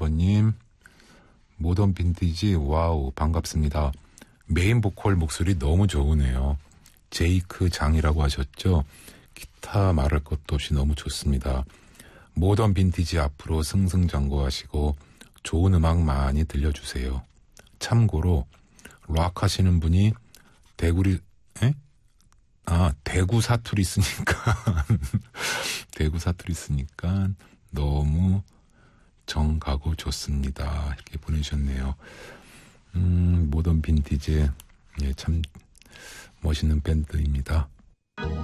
2988님, 모던 빈티지, 와우, 반갑습니다. 메인 보컬 목소리 너무 좋으네요. 제이크 장이라고 하셨죠? 기타 말할 것도 없이 너무 좋습니다. 모던 빈티지 앞으로 승승장구하시고 좋은 음악 많이 들려주세요. 참고로 락 하시는 분이 대구 사투리 쓰니까 대구 사투리 쓰니까 너무 정 가고 좋습니다. 이렇게 보내주셨네요. 모던 빈티지, 참 멋있는 밴드입니다.